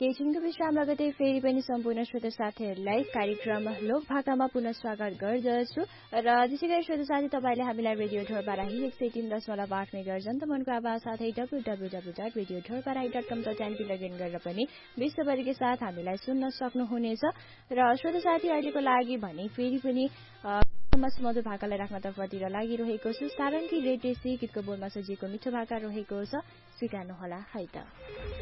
एकछिनको विश्राम लगतै फेरि पनि सम्पूर्ण श्रोता साथीहरूलाई कार्यक्रम लोक भाकामा पुनः स्वागत गर्दछु र त्यसै गरी श्रोता साथी तपाईँले हामीलाई रेडियो ठोरपाराही 103.8 मेगाहर्ज मनको आवाज साथै www.radiothorparahi.com लगइन गरेर पनि विश्वभरिकै साथ हामीलाई सुन्न सक्नुहुनेछ र श्रोता साथी अहिलेको लागि भने फेरि पनि मधुर भाकालाई राख्नतर्फतिर लागिरहेको छु सारङ्गी रेडियोसी गीतको बोलमा सजिएको मिठो भाका रहेको छ स्वीकार्नुहोला है त।